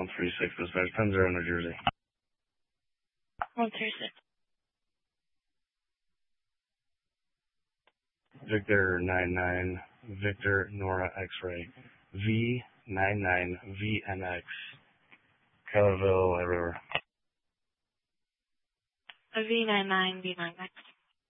136, dispatch 10-0, New Jersey. 136. Victor 99, Victor Nora X-ray, V99 VNX, Kellerville, River. V99 V9X.